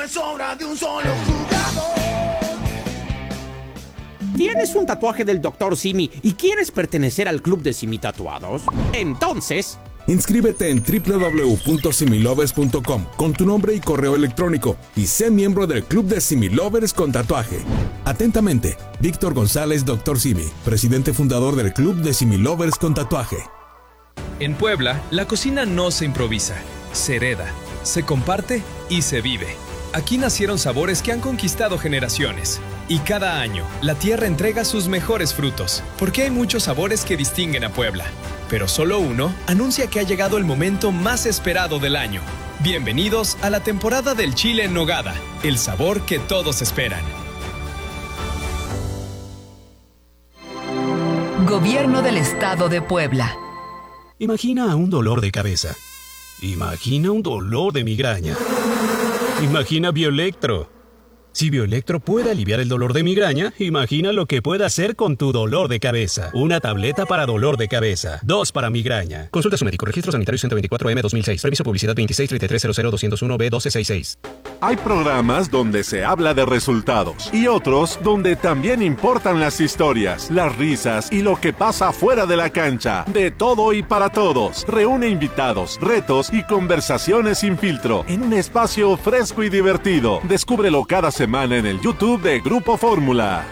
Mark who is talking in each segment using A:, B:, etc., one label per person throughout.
A: no es obra de un solo jugador.
B: ¿Tienes un tatuaje del Dr. Simi y quieres pertenecer al club de Simi Tatuados? Entonces,
C: inscríbete en www.similovers.com con tu nombre y correo electrónico y sé miembro del club de Similovers con tatuaje. Atentamente, Víctor González, Dr. Simi, presidente fundador del club de Similovers con tatuaje.
D: En Puebla, la cocina no se improvisa, se hereda, se comparte y se vive. Aquí nacieron sabores que han conquistado generaciones. Y cada año, la tierra entrega sus mejores frutos, porque hay muchos sabores que distinguen a Puebla. Pero solo uno anuncia que ha llegado el momento más esperado del año. Bienvenidos a la temporada del chile en nogada, el sabor que todos esperan.
E: Gobierno del Estado de Puebla.
F: Imagina un dolor de cabeza. Imagina un dolor de migraña. Imagina Bioelectro. Si Bioelectro puede aliviar el dolor de migraña, imagina lo que puede hacer con tu dolor de cabeza. Una tableta para dolor de cabeza, 2 para migraña. Consulta a su médico. Registro Sanitario 124M-2006. Permiso Publicidad 263300-201B-1266.
G: Hay programas donde se habla de resultados y otros donde también importan las historias, las risas y lo que pasa fuera de la cancha. De todo y para todos. Reúne invitados, retos y conversaciones sin filtro en un espacio fresco y divertido. Descúbrelo cada semana en el YouTube de Grupo Fórmula.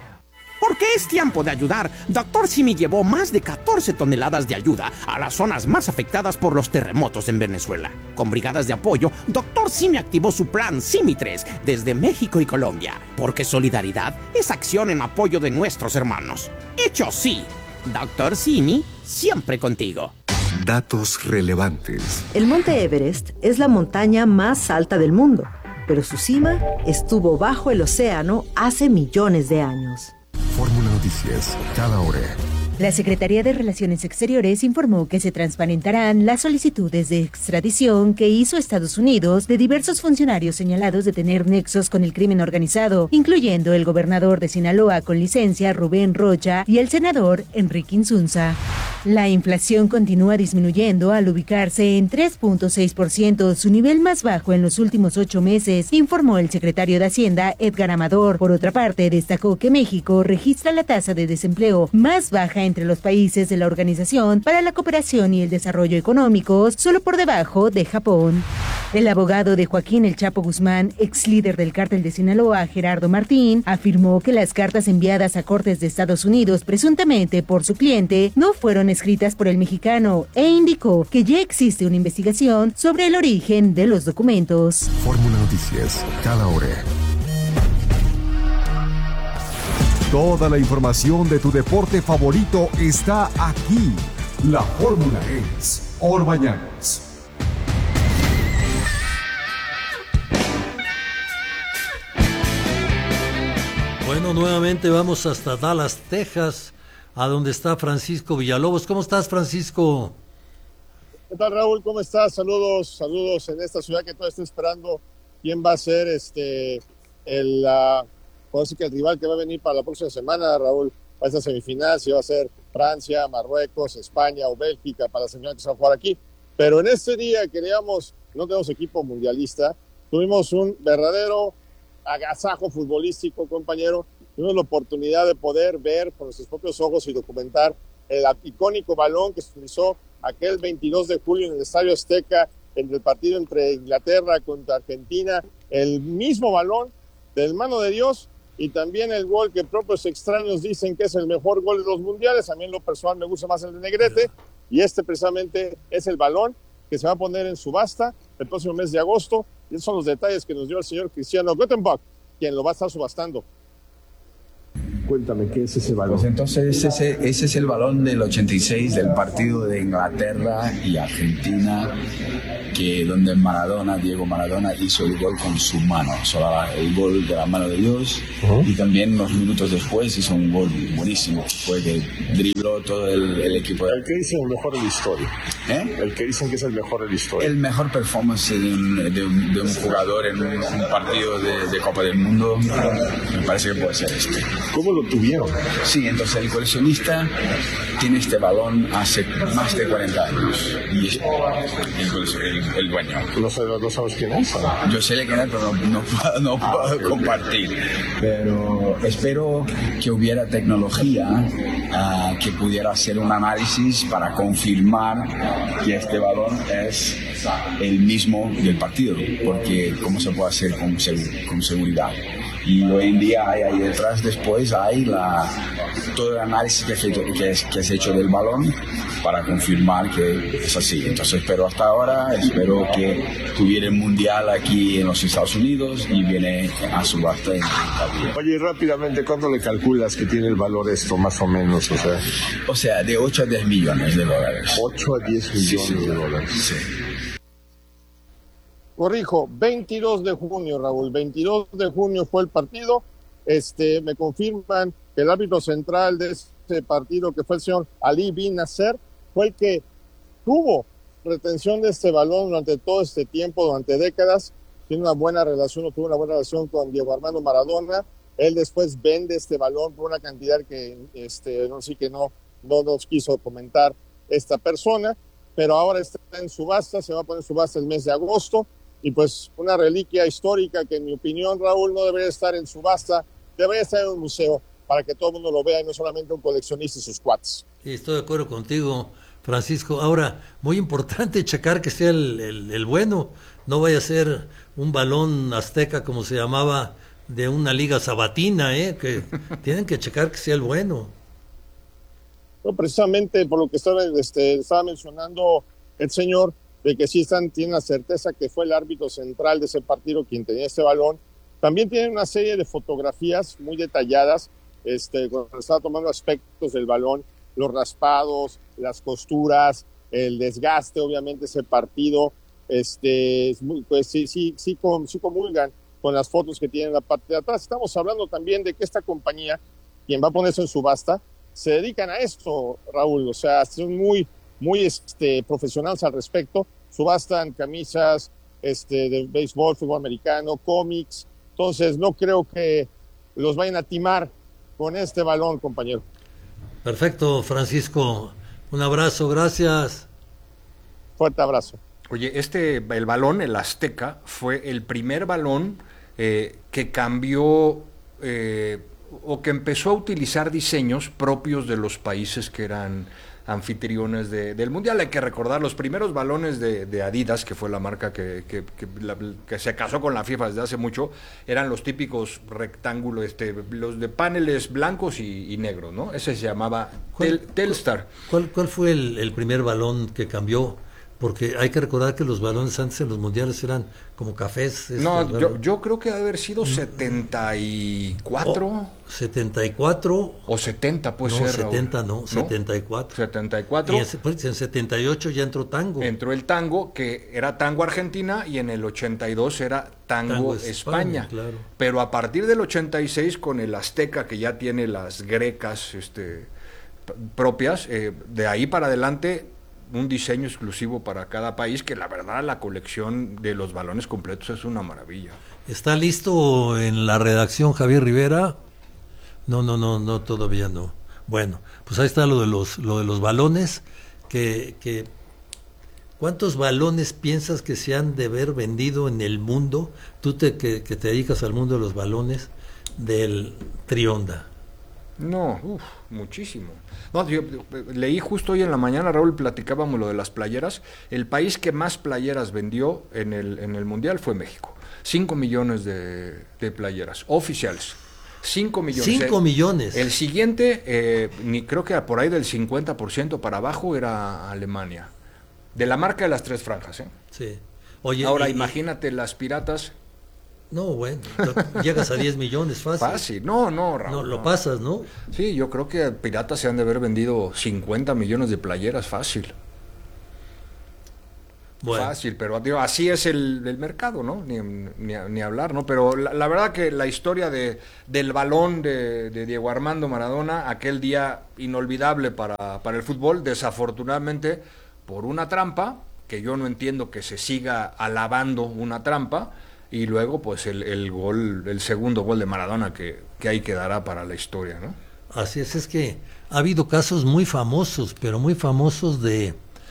B: porque es tiempo de ayudar, Dr. Simi llevó más de 14 toneladas de ayuda a las zonas más afectadas por los terremotos en Venezuela. Con brigadas de apoyo, Dr. Simi activó su plan Simi 3 desde México y Colombia, porque solidaridad es acción en apoyo de nuestros hermanos. Hecho sí, Dr. Simi, siempre contigo.
H: Datos relevantes.
I: El Monte Everest es la montaña más alta del mundo, pero su cima estuvo bajo el océano hace millones de años.
H: Fórmula Noticias, cada hora.
J: La Secretaría de Relaciones Exteriores informó que se transparentarán las solicitudes de extradición que hizo Estados Unidos de diversos funcionarios señalados de tener nexos con el crimen organizado, incluyendo el gobernador de Sinaloa con licencia, Rubén Rocha, y el senador Enrique Insunza. La inflación continúa disminuyendo al ubicarse en 3.6%, su nivel más bajo en los últimos 8 meses, informó el secretario de Hacienda, Edgar Amador. Por otra parte, destacó que México registra la tasa de desempleo más baja entre los países de la Organización para la Cooperación y el Desarrollo Económicos, solo por debajo de Japón. El abogado de Joaquín El Chapo Guzmán, ex líder del cártel de Sinaloa, Gerardo Martín, afirmó que las cartas enviadas a cortes de Estados Unidos presuntamente por su cliente no fueron escritas por el mexicano e indicó que ya existe una investigación sobre el origen de los documentos.
H: Fórmula Noticias, cada hora. Toda la información de tu deporte favorito está aquí. La fórmula es Orbañanos.
K: Bueno, nuevamente vamos hasta Dallas, Texas, a donde está Francisco Villalobos. ¿Cómo estás, Francisco?
L: ¿Qué tal, Raúl? ¿Cómo estás? Saludos en esta ciudad que todavía está esperando quién va a ser el rival que va a venir para la próxima semana, Raúl, para esta semifinal, si va a ser Francia, Marruecos, España o Bélgica para la semifinal que se va a jugar aquí. Pero en este día que no tenemos equipo mundialista, tuvimos un verdadero agasajo futbolístico, compañero. Tuvimos la oportunidad de poder ver con nuestros propios ojos y documentar el icónico balón que se utilizó aquel 22 de julio en el Estadio Azteca, en el partido entre Inglaterra contra Argentina, el mismo balón del mano de Dios, y también el gol que propios extraños dicen que es el mejor gol de los mundiales. A mí en lo personal me gusta más el de Negrete, y precisamente es el balón que se va a poner en subasta el próximo mes de agosto, y esos son los detalles que nos dio el señor Cristiano Gottenbach, quien lo va a estar subastando.
M: Cuéntame, ¿qué es ese balón?
N: Pues entonces ese es el balón del 86 del partido de Inglaterra y Argentina, donde Diego Maradona hizo el gol con su mano, el gol de la mano de Dios, y también unos minutos después hizo un gol buenísimo, fue que dribló todo el equipo.
M: ¿El que dicen el mejor de la historia? El que dicen que es el mejor de la historia.
N: El mejor performance de un jugador en un partido de Copa del Mundo, me parece que puede ser este.
M: ¿Cómo lo tuvieron.
N: Sí, entonces el coleccionista tiene este balón hace más de 40 años. Y es el dueño.
M: ¿No sabes quién es?
N: Yo sé quién es, pero no puedo compartir. Pero espero que hubiera tecnología que pudiera hacer un análisis para confirmar que este balón es el mismo del partido, porque ¿cómo se puede hacer con seguridad? Y hoy en día hay detrás, después hay todo el análisis que se ha hecho del balón para confirmar que es así. Entonces, pero hasta ahora espero que tuviera el mundial aquí en los Estados Unidos y viene a subasta en Italia.
M: Oye, rápidamente, ¿cuánto le calculas que tiene el valor esto, más o menos?
N: O sea, de 8 a 10 millones de dólares.
M: 8 a 10 millones de dólares.
N: Sí.
L: Corrijo, 22 de junio, Raúl, 22 de junio fue el partido. Me confirman que el árbitro central de ese partido, que fue el señor Ali Bin Nasser, fue el que tuvo retención de este balón durante todo este tiempo, durante décadas. Tiene una buena relación, o tuvo una buena relación con Diego Armando Maradona. Él después vende este balón por una cantidad que no nos quiso comentar esta persona, pero ahora está en subasta, se va a poner en subasta el mes de agosto. Y pues una reliquia histórica que en mi opinión, Raúl, no debería estar en subasta, debería estar en un museo para que todo el mundo lo vea y no solamente un coleccionista y sus cuates.
K: Sí, estoy de acuerdo contigo, Francisco. Ahora, muy importante checar que sea el bueno, no vaya a ser un balón azteca como se llamaba de una liga sabatina, que tienen que checar que sea el bueno.
L: No, precisamente por lo que estaba mencionando el señor, de que sí tienen la certeza que fue el árbitro central de ese partido quien tenía este balón. También tienen una serie de fotografías muy detalladas, cuando estaba tomando aspectos del balón, los raspados, las costuras, el desgaste, obviamente, ese partido, pues sí comulgan con las fotos que tienen en la parte de atrás. Estamos hablando también de que esta compañía, quien va a ponerse en subasta, se dedican a esto, Raúl, o sea, son muy profesionales al respecto. Subastan camisas de béisbol, fútbol americano, cómics. Entonces no creo que los vayan a timar con este balón, compañero.
K: Perfecto, Francisco. Un abrazo, gracias.
L: Fuerte abrazo.
O: Oye, el balón, el Azteca, fue el primer balón que cambió o que empezó a utilizar diseños propios de los países que eran anfitriones del Mundial. Hay que recordar los primeros balones de Adidas, que fue la marca que se casó con la FIFA desde hace mucho, eran los típicos rectángulos, los de paneles blancos y negros, ¿no? Ese se llamaba Telstar.
K: ¿Cuál fue el primer balón que cambió? Porque hay que recordar que los balones antes en los mundiales eran como cafés.
O: No, yo creo que debe haber sido 74.
K: 74.
O: O 70 puede ser.
K: 70 no, 74.
O: 74.
K: Y en 78 ya entró tango.
O: Entró el tango, que era tango Argentina, y en el 82 era tango España.
K: Claro.
O: Pero a partir del 86, con el Azteca, que ya tiene las grecas propias, de ahí para adelante un diseño exclusivo para cada país, que la verdad la colección de los balones completos es una maravilla.
K: ¿Está listo en la redacción Javier Rivera? No, todavía no. Bueno, pues ahí está lo de los balones, que ¿cuántos balones piensas que se han de haber vendido en el mundo? Tú que te dedicas al mundo de los balones del Trionda.
O: No, muchísimo. No, yo leí justo hoy en la mañana, Raúl, platicábamos lo de las playeras. El país que más playeras vendió en el Mundial fue México. 5 millones de playeras oficiales. 5 millones.
K: 5 millones.
O: El siguiente, creo que por ahí del 50% para abajo era Alemania. De la marca de las 3 franjas, ¿eh?
K: Sí. Oye,
O: ahora imagínate las piratas.
K: No, bueno, llegas a 10 millones fácil.
O: Fácil, no, Raúl.
K: No, lo pasas, ¿no?
O: Sí, yo creo que piratas se han de haber vendido 50 millones de playeras fácil. Bueno. Fácil, pero digo, así es el mercado, ¿no? Ni hablar, ¿no? Pero la verdad que la historia del balón de Diego Armando Maradona, aquel día inolvidable para el fútbol, desafortunadamente por una trampa, que yo no entiendo que se siga alabando una trampa, y luego pues el gol, el segundo gol de Maradona que ahí quedará para la historia, ¿no?
K: Así es que ha habido casos muy famosos, pero muy famosos de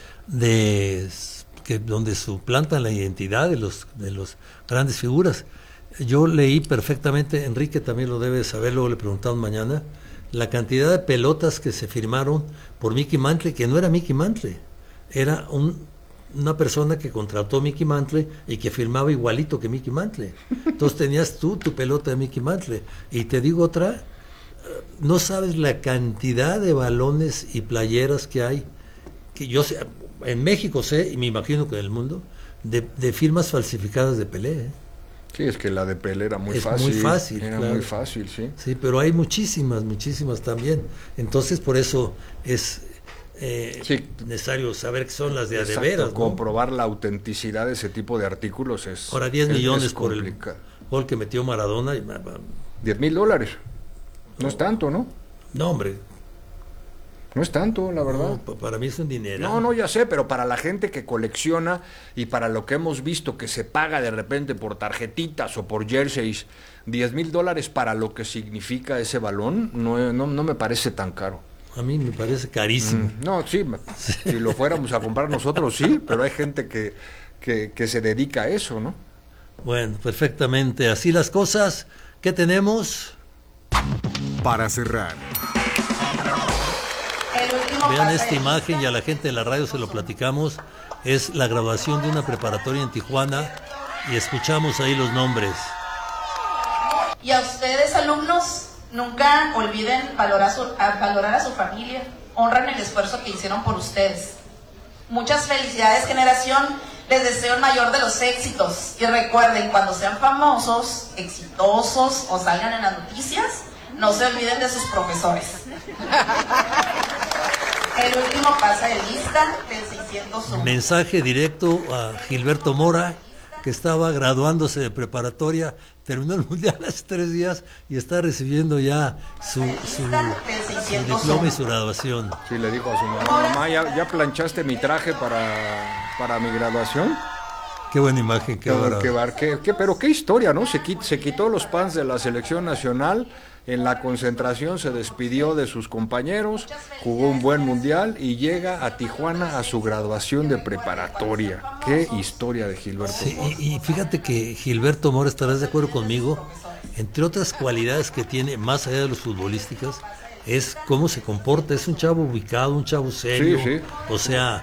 K: que donde suplantan la identidad de los grandes figuras. Yo leí perfectamente, Enrique también lo debe saber, luego le preguntaron mañana, la cantidad de pelotas que se firmaron por Mickey Mantle, que no era Mickey Mantle, era una persona que contrató a Mickey Mantle y que firmaba igualito que Mickey Mantle. Entonces tenías tú tu pelota de Mickey Mantle. Y te digo otra, no sabes la cantidad de balones y playeras que hay, que yo sé, en México sé, y me imagino que en el mundo, de firmas falsificadas de Pelé, ¿eh?
O: Sí, es que la de Pelé era muy fácil.
K: Muy fácil,
O: era
K: claro.
O: Muy fácil, sí.
K: Sí, pero hay muchísimas también. Entonces, por eso es necesario saber que son las de
O: Exacto,
K: adeveras, ¿no?
O: Comprobar la autenticidad de ese tipo de artículos es...
K: Ahora 10 millones
O: es
K: por el gol que metió Maradona.
O: $10,000. No es tanto, ¿no?
K: No, hombre.
O: No es tanto, la verdad.
K: No, para mí es un dinero.
O: No, ya sé, pero para la gente que colecciona y para lo que hemos visto que se paga de repente por tarjetitas o por jerseys, $10,000 para lo que significa ese balón, no me parece tan caro.
K: A mí me parece carísimo.
O: No, sí, si lo fuéramos a comprar nosotros, sí, pero hay gente que se dedica a eso, ¿no?
K: Bueno, perfectamente. Así las cosas. ¿Qué tenemos?
H: Para cerrar.
K: Vean esta imagen y a la gente de la radio se lo platicamos. Es la graduación de una preparatoria en Tijuana y escuchamos ahí los nombres.
P: Y a ustedes, alumnos, nunca olviden valorar a su familia. Honran el esfuerzo que hicieron por ustedes. Muchas felicidades, generación. Les deseo el mayor de los éxitos. Y recuerden, cuando sean famosos, exitosos o salgan en las noticias, no se olviden de sus profesores. El último pasa de lista del 601.
K: Mensaje directo a Gilberto Mora, que estaba graduándose de preparatoria, terminó el mundial hace 3 días y está recibiendo ya su diploma y su graduación.
O: Sí, le dijo a su mamá, ¿ya planchaste mi traje para mi graduación?
K: Qué buena imagen,
O: pero qué historia, ¿no? Se quitó los pants de la selección nacional. En la concentración se despidió de sus compañeros, jugó un buen mundial y llega a Tijuana a su graduación de preparatoria. Qué historia de Gilberto Mora.
K: Y fíjate que Gilberto Mora, estarás de acuerdo conmigo, entre otras cualidades que tiene, más allá de los futbolísticas, es cómo se comporta. Es un chavo ubicado, un chavo serio. Sí. O sea,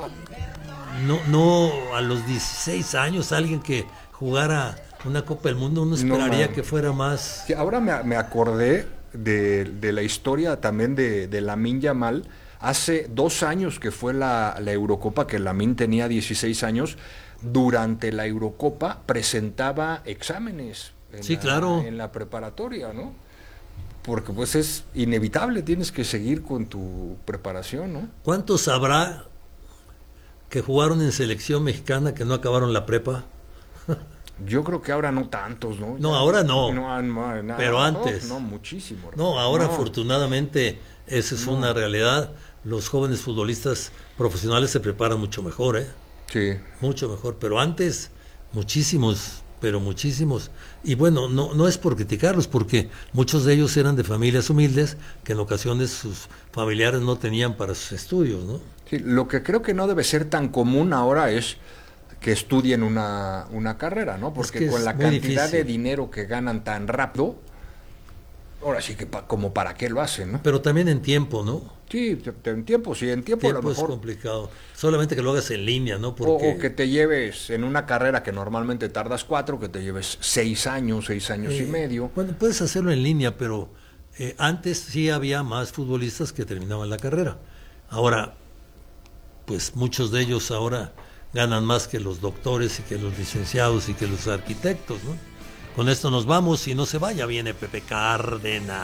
K: no a los 16 años alguien que jugara una Copa del Mundo, uno esperaría que fuera más...
O: Sí, ahora me acordé de la historia también de Lamine Yamal. Hace 2 años que fue la Eurocopa, que Lamine tenía 16 años, durante la Eurocopa presentaba exámenes en la preparatoria, ¿no? Porque pues es inevitable, tienes que seguir con tu preparación, ¿no?
K: ¿Cuántos habrá que jugaron en selección mexicana que no acabaron la prepa?
O: Yo creo que ahora no tantos, ¿no?
K: No, ahora no.
O: Nada,
K: pero antes.
O: No, muchísimo.
K: No, ahora afortunadamente esa es una realidad. Los jóvenes futbolistas profesionales se preparan mucho mejor, ¿eh?
O: Sí.
K: Mucho mejor. Pero antes, muchísimos. Y bueno, no es por criticarlos, porque muchos de ellos eran de familias humildes que en ocasiones sus familiares no tenían para sus estudios, ¿no?
O: Sí, lo que creo que no debe ser tan común ahora es que estudien una carrera, ¿no? Porque con la cantidad de dinero que ganan tan rápido, ahora sí que como para qué lo hacen, ¿no?
K: Pero también en tiempo, ¿no?
O: Sí, en tiempo a lo mejor
K: es complicado. Solamente que lo hagas en línea, ¿no? Porque...
O: O que te lleves en una carrera que normalmente tardas 4, que te lleves 6 años y medio.
K: Bueno, puedes hacerlo en línea, pero antes sí había más futbolistas que terminaban la carrera. Ahora, pues muchos de ellos ahora ganan más que los doctores y que los licenciados y que los arquitectos, ¿no? Con esto nos vamos y no se vaya, viene Pepe Cárdenas.